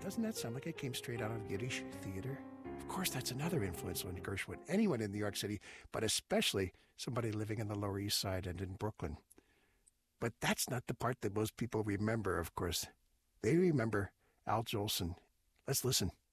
Doesn't that sound like it came straight out of Yiddish theater? Of course, that's another influence on Gershwin. Anyone in New York City, but especially somebody living in the Lower East Side and in Brooklyn. But that's not the part that most people remember, of course. They remember Al Jolson. Let's listen.